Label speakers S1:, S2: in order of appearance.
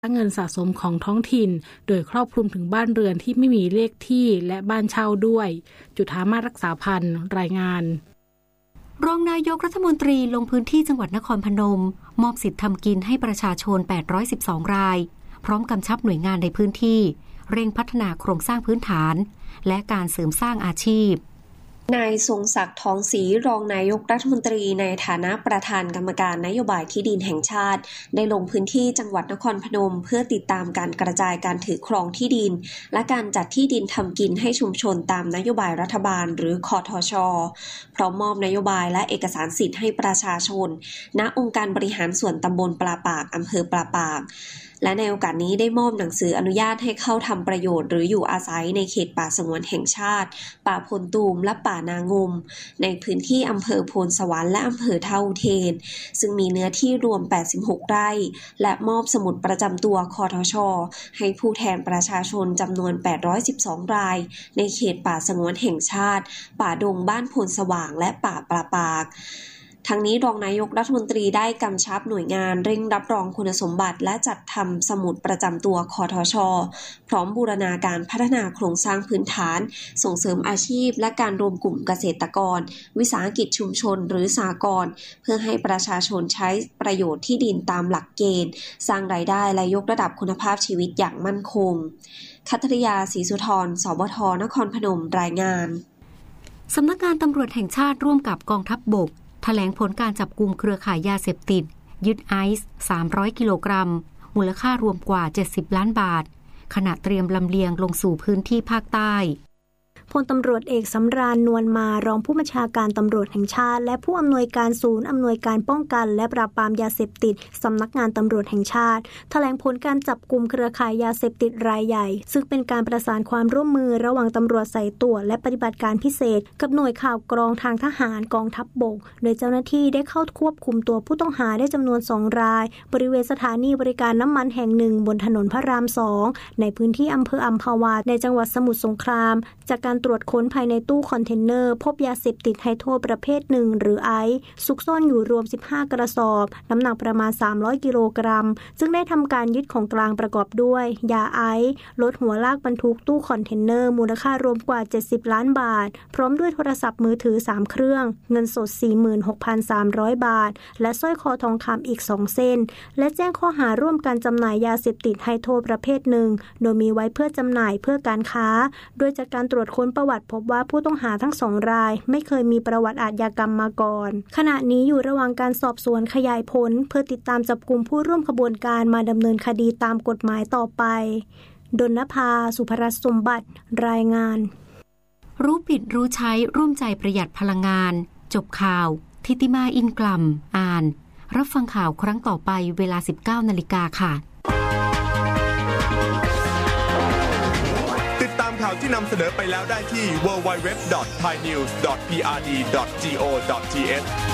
S1: เงินสะสมของท้องถิ่นโดยครอบคลุมถึงบ้านเรือนที่ไม่มีเลขที่และบ้านเช่าด้วยจุฑามาศรักษาพันธ์รายงาน
S2: รองนายกรัฐมนตรีลงพื้นที่จังหวัดนครพนมมอบสิทธิ์ทำกินให้ประชาชน812รายพร้อมกำชับหน่วยงานในพื้นที่เร่งพัฒนาโครงสร้างพื้นฐานและการเสริมสร้างอาชีพ
S3: นายทรงศักดิ์ทองศรีรองนายกรัฐมนตรีในฐานะประธานกรรมการนโยบายที่ดินแห่งชาติได้ลงพื้นที่จังหวัดนครพนมเพื่อติดตามการกระจายการถือครองที่ดินและการจัดที่ดินทำกินให้ชุมชนตามนโยบายรัฐบาลหรือคทช.พร้อมมอบนโยบายและเอกสารสิทธิ์ให้ประชาชนณองค์การบริหารส่วนตำบลปลาปากอำเภอปลาปากและในโอกาสนี้ได้มอบหนังสืออนุญาตให้เข้าทำประโยชน์หรืออยู่อาศัยในเขตป่าสงวนแห่งชาติป่าพลตูมและป่านางมในพื้นที่อำเภอโพนสวรรค์และอำเภอท่าอุเทนซึ่งมีเนื้อที่รวม86ไร่และมอบสมุดประจำตัวคทช.ให้ผู้แทนประชาชนจำนวน812รายในเขตป่าสงวนแห่งชาติป่าดงบ้านโพนสว่างและป่าปลาปากทั้งนี้รองนายกรัฐมนตรีได้กำชับหน่วยงานเร่งรับรองคุณสมบัติและจัดทำสมุดประจำตัวคทช.พร้อมบูรณาการพัฒนาโครงสร้างพื้นฐานส่งเสริมอาชีพและการรวมกลุ่มเกษตรกรวิสาหกิจชุมชนหรือสหกรณ์เพื่อให้ประชาชนใช้ประโยชน์ที่ดินตามหลักเกณฑ์สร้างรายได้และยกระดับคุณภาพชีวิตอย่างมั่นคงคัทริยาศรีสุธร สบธ.นครพนมรายงาน
S2: สำนักงานตำรวจแห่งชาติร่วมกับกองทัพบกแถลงผลการจับกุมเครือข่ายยาเสพติดยึดไอซ์300กิโลกรัมมูลค่ารวมกว่า70ล้านบาทขณะเตรียมลำเลียงลงสู่พื้นที่ภาคใต้
S4: พลตำรวจเอกสำราญนวลมารองผู้บัญชาการตำรวจแห่งชาติและผู้อำนวยการศูนย์อำนวยการป้องกันและปราบปรามยาเสพติดสำนักงานตำรวจแห่งชาติแถลงผลการจับกุมเครือข่ายยาเสพติดรายใหญ่ซึ่งเป็นการประสานความร่วมมือระหว่างตำรวจสายตรวจและปฏิบัติการพิเศษกับหน่วยข่าวกรองทางทหารกองทัพบกโดยเจ้าหน้าที่ได้เข้าควบคุมตัวผู้ต้องหาได้จำนวน2รายบริเวณสถานีบริการน้ำมันแห่งหนึ่งบนถนนพระราม2ในพื้นที่อำเภออัมพวาในจังหวัดสมุทรสงครามจากการตรวจค้นภายในตู้คอนเทนเนอร์พบยาเสพติดไฮโดรประเภทหนึ่งหรือไอซ์ซุกซ่อนอยู่รวม15กระสอบน้ำหนักประมาณ300กิโลกรัมซึ่งได้ทำการยึดของกลางประกอบด้วยยาไอซ์รถหัวลากบรรทุกตู้คอนเทนเนอร์มูลค่ารวมกว่า70ล้านบาทพร้อมด้วยโทรศัพท์มือถือ3เครื่องเงินสด 46,300 บาทและสร้อยคอทองคำอีก2เส้นและแจ้งข้อหาร่วมกันจำหน่ายยาเสพติดไฮโดรประเภทหนึ่งโดยมีไว้เพื่อจำหน่ายเพื่อการค้าโดยจากการตรวจค้นประวัติพบว่าผู้ต้องหาทั้ง2รายไม่เคยมีประวัติอาชญากรรมมาก่อนขณะนี้อยู่ระหว่างการสอบสวนขยายผลเพื่อติดตามจับกุมผู้ร่วมขบวนการมาดำเนินคดีตามกฎหมายต่อไปดลภา สุภรัตน์สมบัติรายงาน
S2: รู้ผิดรู้ใช้ร่วมใจประหยัดพลังงานจบข่าวทิติมาอินกลัมอ่านรับฟังข่าวครั้งต่อไปเวลา 19:00 น.ค่ะ
S5: ติดตามข่าวที่นำเสนอไปแล้วได้ที่ www.thainews.prd.go.th